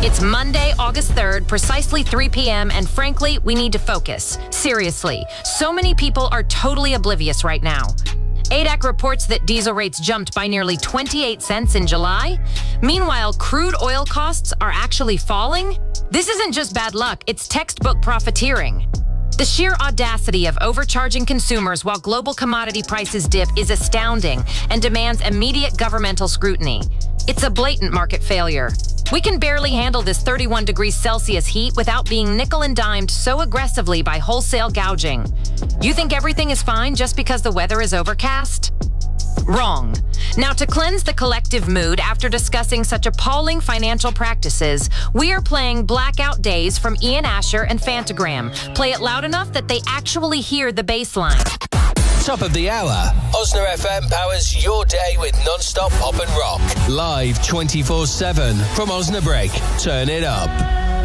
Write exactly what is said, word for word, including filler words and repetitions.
It's Monday, August third, precisely three p.m., and frankly, we need to focus. Seriously, so many people are totally oblivious right now. A D A C reports that diesel rates jumped by nearly twenty-eight cents in July. Meanwhile, crude oil costs are actually falling. This isn't just bad luck, it's textbook profiteering. The sheer audacity of overcharging consumers while global commodity prices dip is astounding and demands immediate governmental scrutiny. It's a blatant market failure. We can barely handle this thirty-one degrees Celsius heat without being nickel and dimed so aggressively by wholesale gouging. You think everything is fine just because the weather is overcast? Wrong. Now, to cleanse the collective mood after discussing such appalling financial practices, we are playing Blackout Days from Ian Asher and Fantagram. Play it loud enough that they actually hear the bass line. Top of the hour. Osna F M powers your day with non-stop pop and rock. Live twenty-four seven from Osnabrück. Turn it up.